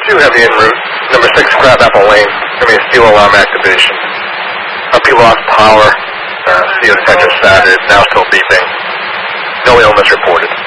2 heavy en route. Number 6, Crabapple Lane. Give me a steel alarm activation. Up, you lost power. CO detector started. Now still beeping. No illness reported.